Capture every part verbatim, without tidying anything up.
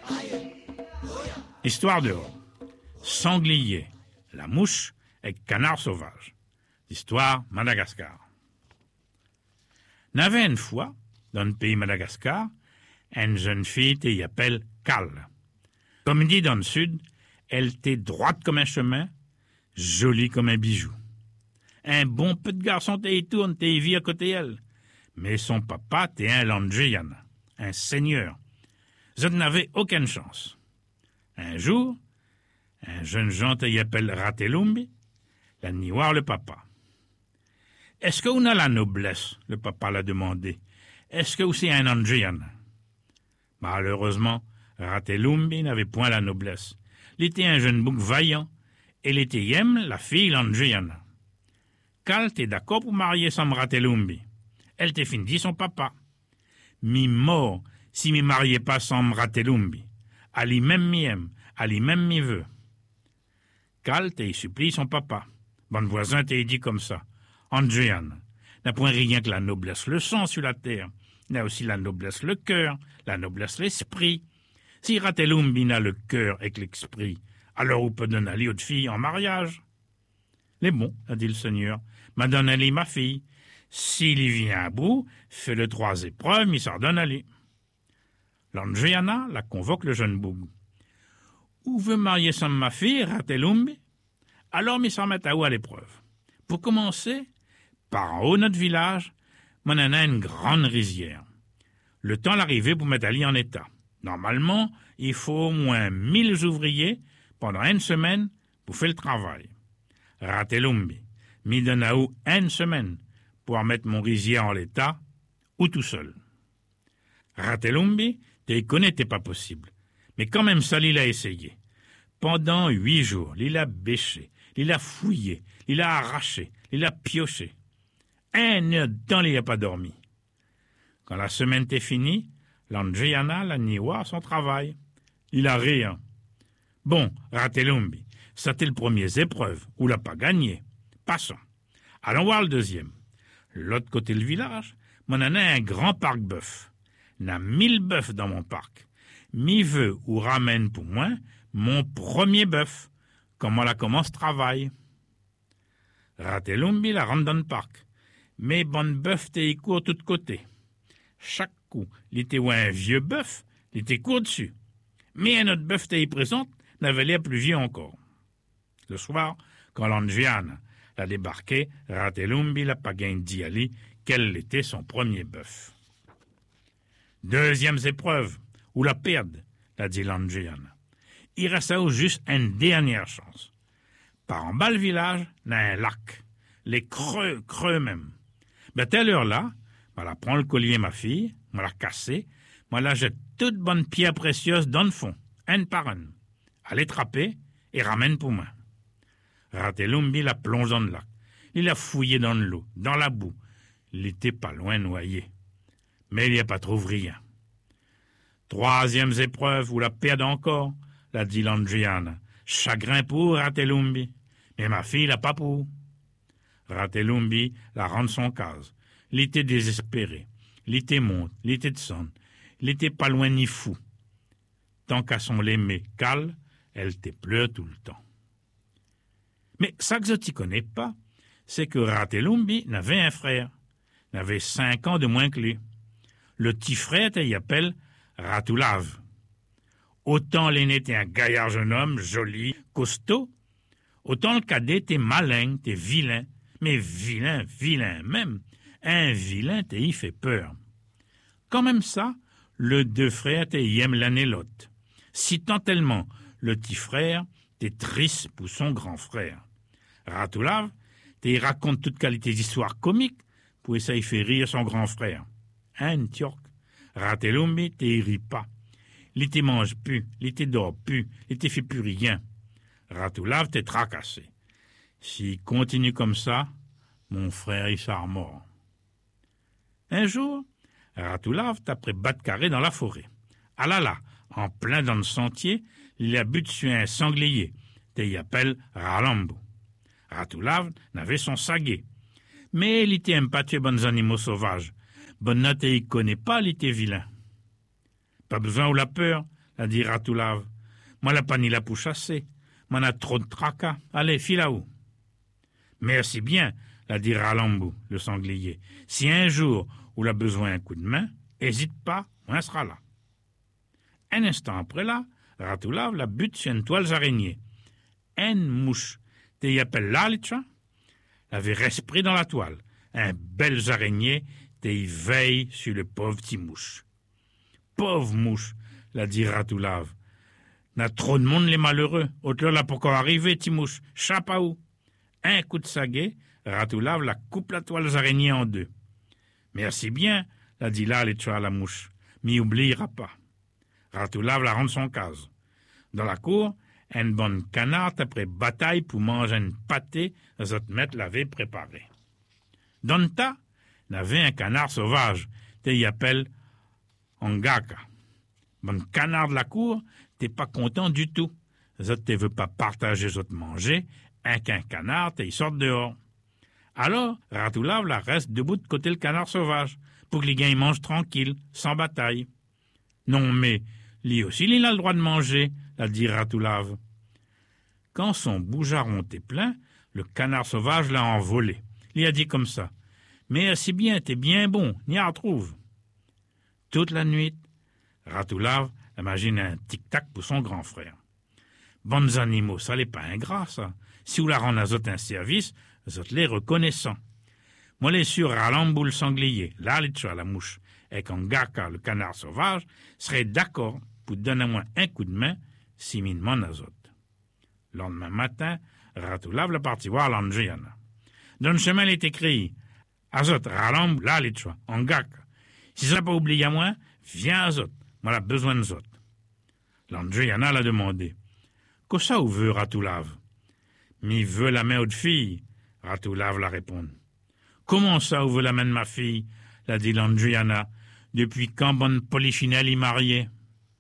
Histoire dehors. Sanglier, la mouche et canard sauvage. Histoire Madagascar. N'avait une fois, dans le pays Madagascar, une jeune fille qui appelle Cal. Comme dit dans le sud, elle était droite comme un chemin, jolie comme un bijou. Un bon peu de garçon t'y tourne, t'y vit à côté d'elle. Mais son papa t'est un Landjian, un seigneur. Je n'avais aucune chance. Un jour, un jeune gens t'y appelle Ratelumbi, l'a ni voir le papa. Est-ce que vous avez la noblesse? Le papa l'a demandé. Est-ce que vous êtes un Landjian? Malheureusement, Ratelumbi n'avait point la noblesse. Il était un jeune bouc vaillant, et il était yem la fille Landjian. Cal t'est d'accord pour marier sans Ratelumbi. Elle t'est fin dit son papa. Mi mort si mi mariait pas sans Ratelumbi. Ali même mi aime, ali même mi veut. Cal t'est supplie son papa. Bon voisin t'est dit comme ça. Andréan n'a point rien que la noblesse le sang sur la terre. N'a aussi la noblesse le cœur, la noblesse l'esprit. Si Ratelumbi n'a le cœur et l'esprit, alors on peut donner à l'autre fille en mariage. Les bon, a dit le Seigneur, m'a donné à ma fille. S'il y vient à bout, fait le trois épreuves, m'y s'en donne à lui. L'Andréana la convoque le jeune boug. Où veut marier sans ma fille, Ratelumbi? Alors m'y s'en met à où à l'épreuve. Pour commencer, par en haut de notre village, m'en a une grande rizière. Le temps l'arrivée pour mettre à lit en état. Normalement, il faut au moins mille ouvriers pendant une semaine pour faire le travail. Ratelumbi m'y donne à où une semaine pour mettre mon rizière en l'état, ou tout seul. Ratelumbi, t'es connais, t'es pas possible. Mais quand même ça, il a essayé. Pendant huit jours, il a bêché, il a fouillé, il a arraché, il a pioché. Un heure dedans, il n'a pas dormi. Quand la semaine était finie, l'Andréana l'a niwa son travail. Il a rien. Bon, Ratelumbi, c'était le premier épreuve, où l'a pas gagné. Passons. Allons voir le deuxième. L'autre côté du village, m'en a un grand parc bœuf. N'a mille bœufs dans mon parc. Mi veut ou ramène pour moi mon premier bœuf. Comment la commence travail. Ratelumbi la rentre dans le parc. Mais bonne bœuf t'es court tout côté. Chaque coup, il était un vieux bœuf, il était court dessus. Mais un autre bœuf t'es présente, n'avait l'air plus vieux encore. Le soir, quand l'Andjian l'a débarqué, Ratelumbi l'a pas gagné dit à lui quel était son premier bœuf. Deuxième épreuve, ou la perde, l'a dit l'Andjian. Il reste à juste une dernière chance. Par en bas le village, il y a un lac. Les creux, creux même. Ben, telle heure-là, moi la prends le collier, ma fille, moi la cassé, moi la jette toute bonne pierre précieuse dans le fond, une par une. Elle est trappée et ramène pour moi. Ratelumbi la plonge dans le lac. Il a fouillé dans l'eau, dans la boue. Il était pas loin noyé. Mais il n'y a pas trouvé rien. Troisième épreuve, ou la perde encore, l'a dit l'Andjian. Chagrin pour Ratelumbi. Mais ma fille l'a pas pour. Ratelumbi la rend son case. Il était désespéré. Il était monte, il était descend. Il était pas loin ni fou. Tant qu'à son l'aimé Cal, elle te pleure tout le temps. Mais ça que je t'y connais pas, c'est que Ratelumbi n'avait un frère. N'avait cinq ans de moins que lui. Le petit frère, il appelle Ratulav. Autant l'aîné était un gaillard jeune homme, joli, costaud, autant le cadet était malin, était vilain, mais vilain, vilain même. Un vilain, t'es y fait peur. Quand même ça, le deux frères t'es y aiment l'un et l'autre. Si tant tellement, le petit frère t'es triste pour son grand frère. Ratulav, t'es raconte toute qualité d'histoire comique pour essayer de faire rire son grand frère. Un tchork. Ratelumbi t'es rit pas. Il te mange plus, il te dort plus, il te fait plus rien. Ratulav t'es tracassé. S'il continue comme ça, mon frère il sera mort. Un jour, Ratulav t'a pris battre carré dans la forêt. Ah là là, en plein dans le sentier, il a buté sur un sanglier, t'y appelle Ralambo. Ratulav n'avait son saguet. Mais il était aime pas tuer bons animaux sauvages. Bonne note, il connaît pas, il était vilain. Pas besoin ou la peur, l'a dit Ratoulave. Moi, la pas ni la pour chasser. M'en a trop de tracas. Allez, file là-haut. Merci bien, l'a dit Ralambou, le sanglier. Si un jour où l'a besoin un coup de main, hésite pas, on sera là. Un instant après là, Ratoulave la bute sur une toile araignée. Une mouche, t'es y appelle là, les chats? L'avait respiré dans la toile. Un bel araignée, t'es y veille sur le pauvre petit mouche. Pauvre mouche, l'a dit Ratoulave. N'a trop de monde les malheureux. Autre là pourquoi arriver, petit mouche? Chape à où? Un coup de saguet, Ratoulave la coupe la toile araignée en deux. Merci bien, l'a dit là, les chats à la mouche. M'y oubliera pas. Ratoulave la rend son case. Dans la cour, une bonne canard après bataille pour manger une pâtée, zot maître l'avait préparé. Dans le tas, n'avait un canard sauvage, t'es y appelle Angaka. Bon canard de la cour, t'es pas content du tout. Zot te veut pas partager zot manger, un qu'un canard, t'es sort dehors. Alors, Ratoulave la reste debout de côté le canard sauvage, pour que les gars mangent tranquille, sans bataille. Non, mais, lui aussi, il a le droit de manger, l'a dit Ratoulave. Quand son bougearon était plein, le canard sauvage l'a envolé. Il a dit comme ça. Mais si bien, t'es bien bon, n'y en trouve. Toute la nuit, Ratoulave imagine un tic-tac pour son grand frère. Bonnes animaux, ça n'est pas ingrat, ça. Si vous la rendez à zot un service, zot les reconnaissant. Moi, les sûr, Ralambou le sanglier, là, les chats, la mouche, et qu'Angaka, le canard sauvage, serait d'accord pour donner à moi un coup de main, si mine m'en azot. Le lendemain matin, Ratoulave la parti voir l'Andriana. Dans le chemin, il est écrit Azot, Ralambou, là, les chats, Angaka. Si ça n'a pas oublié à moi, viens Azot, moi, j'ai besoin de zot. L'Andriana l'a demandé. Qu'est-ce ça ou veut Ratoulave? Mi veut la main de fille, Ratoulave la répond. Comment ça ou veut la main de ma fille? L'a dit l'Andriana. Depuis quand bonne polichinelle y mariée?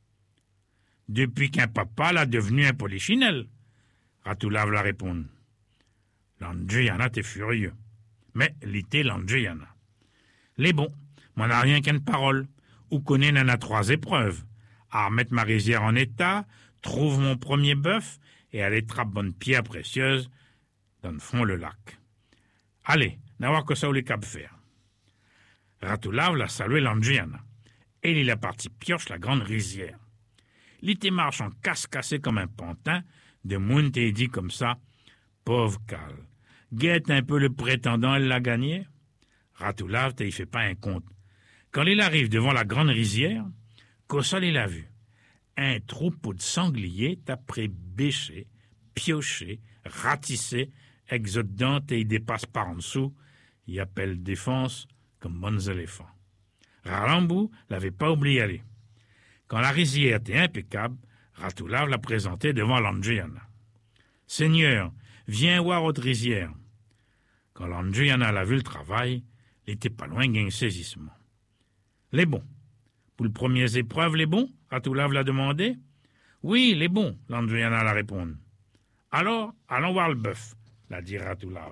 Depuis qu'un papa l'a devenu un polichinelle, Ratoulave la répond. L'Andriana t'es furieux. Mais l'ité l'Andriana. Les bons, m'en a rien qu'une parole. Ou connaît n'en a trois épreuves. À remettre ma rizière en état, trouve mon premier bœuf et aller trappe bonne pierre précieuse dans le fond le lac. Allez, n'avoir que ça ou les cap faire. Ratoulave l'a salué l'Andriana. Et il a parti pioche la grande rizière. L'ité marche en casse-cassé comme un pantin, de moun t'est dit comme ça, pauvre Cal, guette un peu le prétendant, elle l'a gagné. Ratoulave t'y fait pas un compte. Quand il arrive devant la grande rizière, Cossol il a vu. Un troupeau de sangliers t'après bêché, pioché, ratissé, exodant et il dépasse par en dessous, il appelle défense comme bons éléphants. Ralambou l'avait pas oublié aller. Quand la rizière était impeccable, Ratoulave l'a présenté devant l'Andriana. Seigneur, viens voir votre rizière. Quand l'Andriana l'a vu le travail, il était pas loin d'un saisissement. Les bons. Pour le premier épreuve, les bons? Ratoulave l'a demandé. Oui, les bons, l'Andriana l'a répondu. Alors, allons voir le bœuf, l'a dit Ratoulave.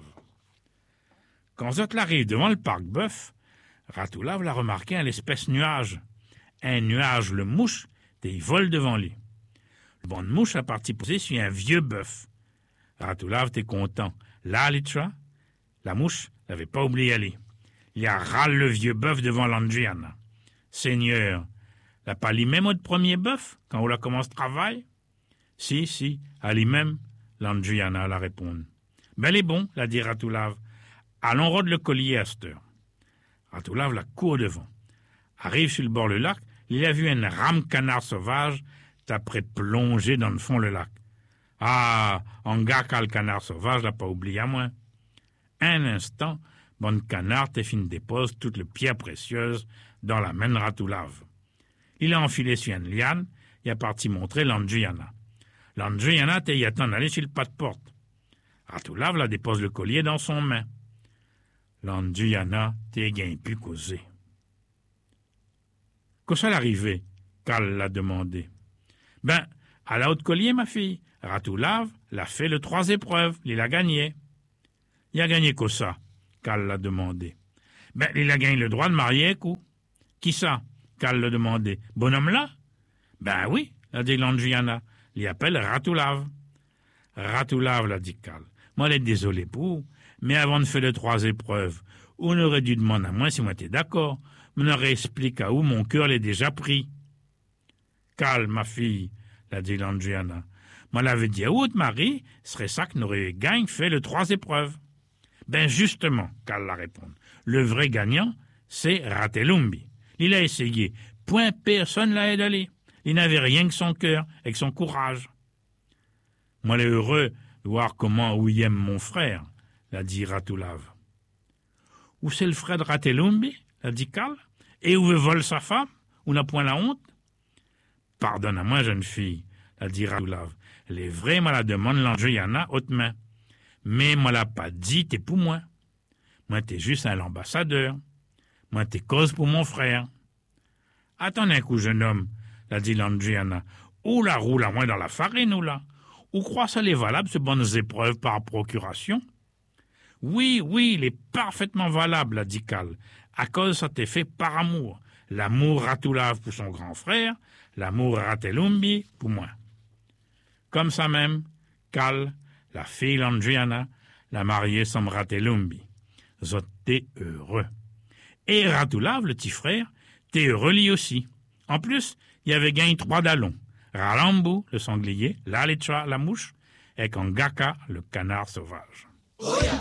Quand Zot arrive devant le parc bœuf, Ratoulave l'a remarqué un espèce nuage. Un nuage, le mouche, et il vole devant lui. Le bon de mouche a parti poser sur un vieux bœuf. Ratoulave était content. Là, les chats, la mouche n'avait pas oublié aller. Il a râle le vieux bœuf devant l'Andriana. Seigneur, l'a pas lui-même au premier bœuf, quand on la commence travail? Si, si, à lui-même, l'Andriana la répond. Ben, elle est bon, l'a dit Ratoulave. Allons rôde le collier à cette heure. Ratoulave la court devant. Arrive sur le bord du lac, il a vu un rame canard sauvage, t'après plonger dans le fond le lac. Ah, Angaka le canard sauvage l'a pas oublié à moi. Un instant, bon canard t'es fin dépose toute le pierre précieuse dans la main de Ratoulave. Il a enfilé sur une liane et a parti montrer l'Andriana. L'Andriana t'es y attend d'aller sur le pas de porte. Ratoulave la dépose le collier dans son main. L'Andriana t'es gain pu causer. Qu'est-ce qui l'arrivée? Cal l'a demandé. Ben, à la haute collier, ma fille. Ratoulave l'a fait le trois épreuves. Il a gagné. Il a gagné quoi ça? Cal l'a demandé. Ben, il a gagné le droit de marier, coup. Qui ça? Cal l'a demandé. Bonhomme là? Ben oui, la dit Landriana, l'y appelle Ratoulav. Ratoulav, la dit Cal. Moi, elle est désolé pour, mais avant de faire les trois épreuves, on aurait dû demander à moi si moi t'es d'accord. On aurait expliqué à où mon cœur l'est déjà pris. Cal, ma fille, la dit Landriana. Moi, l'avait dit à haute Marie, serait ça que n'aurait gagne fait les trois épreuves. Ben, justement, Cal la répond. Le vrai gagnant, c'est Ratelumbi. Il a essayé. Point personne l'a aidé. Il n'avait rien que son cœur et que son courage. Moi, l'ai heureux de voir comment où il aime mon frère, l'a dit Ratoulav. Où c'est le frère de Ratelumbi, l'a dit Cal, et où veut vole sa femme, où n'a point la honte? Pardonne à moi, jeune fille, l'a dit Ratoulav. Elle est vraie, moi la demande Landriana haute main. Mais moi l'a pas dit, t'es pour moi. Moi, t'es juste un ambassadeur. Moi, t'es cause pour mon frère. Attends un coup, jeune homme, l'a dit Landriana. Où la roule à moins dans la farine, ou là? Où croit ça les valable, ces bonnes épreuves par procuration? Oui, oui, il est parfaitement valable, l'a dit Cal. À cause ça t'est fait par amour. L'amour Ratoulav pour son grand frère, l'amour Ratelumbi pour moi. Comme ça même, Cal, la fille Landriana, la mariée sans Ratelumbi. Zot t'es heureux. Et Ratoulav, le petit frère, t'es heureux lui aussi. En plus, il y avait gagné trois dallons. Ralambu, le sanglier, Lalicha, la mouche, et Kangaka, le canard sauvage.